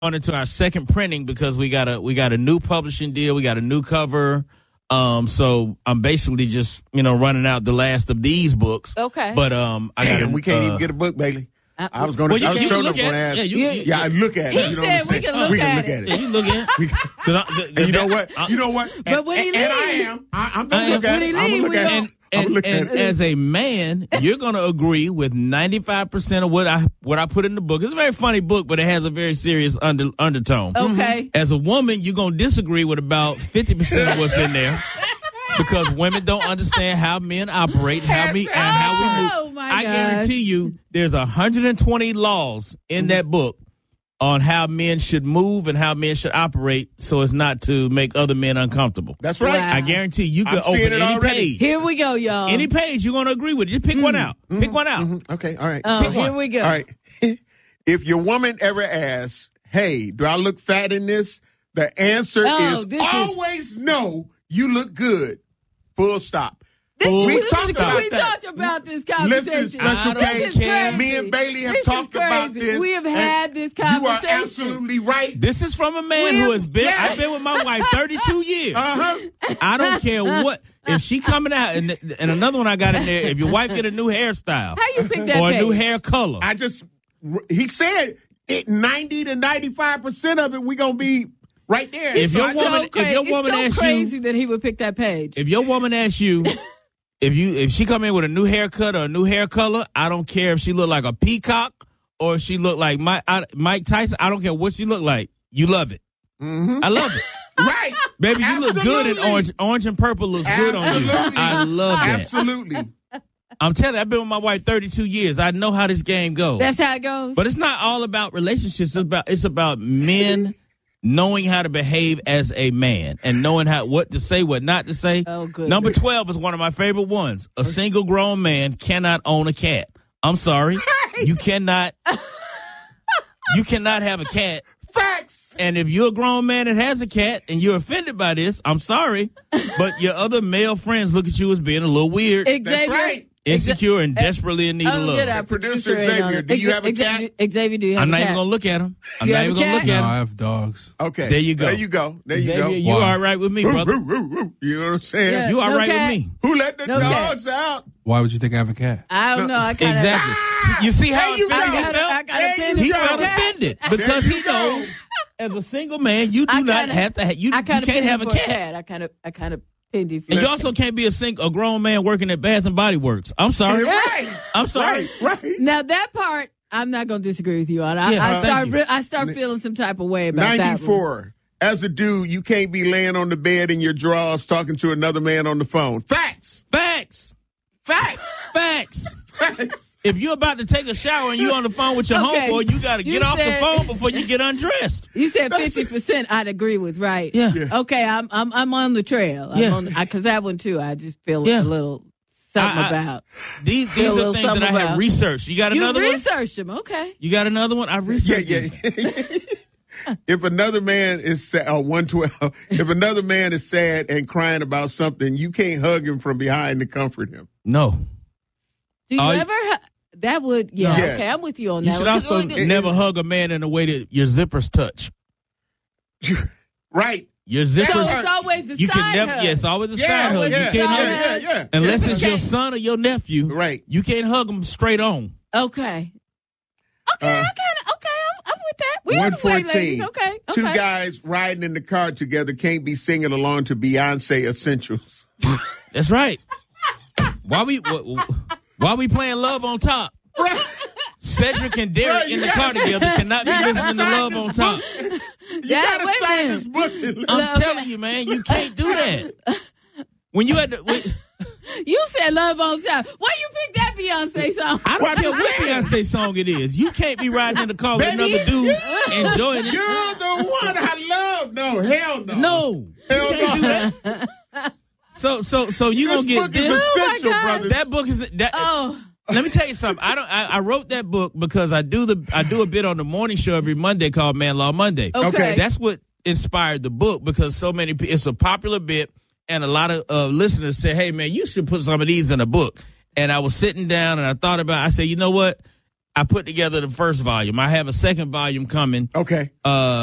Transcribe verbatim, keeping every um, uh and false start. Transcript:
on into our second printing because we got a we got a new publishing deal. We got a new cover. Um, so I'm basically just you know running out the last of these books. Okay. But um, I Damn, got we can't uh, even get a book, Bailey. Uh, I was going to. well, you, I was you showing look up on at ass. it. Yeah, you, Yeah, you, yeah, I look at it. He you know said what I'm we saying? can look we can at look it. at it. Yeah, you look at We- it. 'Cause I- the- And you know what? I- You know what? But And- when he and, and I leave- am. I, I'm I gonna am. look at When it. he I'm gonna leave, look we at don't- it. And I'm and, gonna look and at it. as a man, you're going to agree with ninety-five percent of what I what I put in the book. It's a very funny book, but it has a very serious under, undertone. Okay. As a woman, you're going to disagree with about fifty percent of what's in there because women don't understand how men operate, how we, and how we move. Oh, my I gosh. guarantee you there's one hundred twenty laws in that book on how men should move and how men should operate so as not to make other men uncomfortable. That's right. Wow. I guarantee you I'm could seeing open it any already. page. Here we go, y'all. Any page you're going to agree with. Just pick one out. Pick one out. Mhm. Okay, all right. Oh, Pick here one. we go. All right. If your woman ever asks, hey, do I look fat in this? The answer Oh, is this is- always no, you look good. Full stop. This, Full we, We this talked is, about we that. talked about this conversation. Listen, Special I K, don't care. me and Bailey have This is talked about crazy. this. We have and had this You are conversation. absolutely right. This is from a man We who have- has been. Yes. I've been with my wife thirty-two years. Uh-huh. I don't care what. If she coming out and and another one I got in there. If your wife get a new hairstyle How you pick that or a page? new hair color, I just, he said it ninety to ninety-five percent of it, we going to be right there. If So your I so just- woman- if cra- your it's woman so asks you- crazy that he would pick that page. if your woman asks you, if you if she come in with a new haircut or a new hair color, I don't care if she look like a peacock or if she look like Mike, I, Mike Tyson. I don't care what she look like. You love it. I love it. right. Baby, you look good in Absolutely. orange. Orange and purple looks good on you. Absolutely. I love that. Absolutely. I'm telling you, I've been with my wife thirty-two years. I know how this game goes. That's how it goes. But it's not all about relationships. It's about it's about men knowing how to behave as a man and knowing how what to say, what not to say. Oh, goodness. Number twelve is one of my favorite ones. A single grown man cannot own a cat. I'm sorry. You cannot you cannot have a cat. Facts. And if you're a grown man that has a cat and you're offended by this, I'm sorry. But your other male friends look at you as being a little weird, Xavier, That's right. insecure, and desperately in need of I'm love. get our Producer producer in on Xavier, it. do you have a Xavier, Xavier, do you have I'm a not cat? even going to look at him. I'm You not have even a going to cat? look No, at I him. have dogs. Okay. There you go. There you go. There you Xavier, go. you Why? all right with me, brother. You know what I'm saying? Yeah. You all No right cat. with me. Who let the No cat. dogs out? Why would you think I have a cat? I don't know. I kind of Exactly. See- You see how There you offended go. he I got, I felt? got There offended. you He go. felt Cat. offended because There he you go. knows as a single man, you do I not kinda- have to. Ha- you, I you kind can't of have a for cat. I kind of, I kind of pinned you for And you a also cat. can't be a sing- a grown man working at Bath and Body Works. I'm sorry. Right. I'm sorry. Right. Right. Now that part, I'm not going to disagree with you on. I, Yeah, I thank start, you. re- I start feeling some type of way about that. one. ninety-four. As a dude, you can't be laying on the bed in your drawers talking to another man on the phone. Facts. Facts. Facts. Facts. Facts. If you're about to take a shower and you're on the phone with your Okay. homeboy, you got to You get off the said- phone before you get undressed. You said fifty percent. I'd agree with, right? Yeah. Yeah. Okay, I'm, I'm, I'm on the trail. I'm Yeah. on because that one too. I just feel Yeah. a little something I- I- about. These, these Feel a are little things that I something have about- researched. You got You another one? researched them, okay? You got another one? I Yeah, researched yeah. it. If another man is sad, uh, one twelve, if another man is sad and crying about something, you can't hug him from behind to comfort him. No. Do you Oh, you- ever? Ha- that would, yeah, Yeah. Okay, I'm with you on You that. should one. also It- never hug a man in a way that your zippers touch. Right. Your So zippers. it's always the You side can never. hug. Yes, always a Yeah, side hug. yeah, You can't side hug. yeah, hug. yeah, yeah. Unless Yeah. it's your Okay. son or your nephew. Right. You can't hug them straight on. Okay. Okay, Uh, I kind of okay. I'm, I'm with that. We on one the way, ladies. fourteen. Okay. Two okay. guys riding in the car together can't be singing along to Beyonce Essentials. That's right. Why we wh- why we playing Love on Top? Right. Cedric and Derek Right, in the you car gotta- together cannot be you gotta listening to sign Love this on Top. You Yeah, gotta wait a sign minute. this book. I'm Okay. telling you, man, you can't do that. When you had to, when, You said love on top. Why you pick that Beyonce song? I don't What care you what saying? Beyonce song it is. You can't be riding in the car with Baby, another dude you- enjoying it. You're the one I love. No, hell no. No, Hell you can't no. do that. So, so, so you This gonna get book is this? essential, Oh, my God. brothers. That book is that. Oh, Let me tell you something. I don't. I, I wrote that book because I do the. I do a bit on the morning show every Monday called Man Law Monday. okay. Okay. That's what inspired the book because so many. pe- It's a popular bit, and a lot of uh, listeners say, "Hey, man, you should put some of these in a book." And I was sitting down and I thought about. I said, you know what? I put together the first volume. I have a second volume coming. Okay. Uh,